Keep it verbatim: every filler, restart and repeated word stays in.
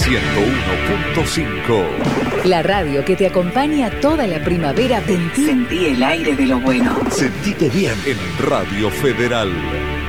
ciento uno punto cinco. La radio que te acompaña toda la primavera. Sentí, sentí el aire de lo bueno. Sentite bien en Radio Federal.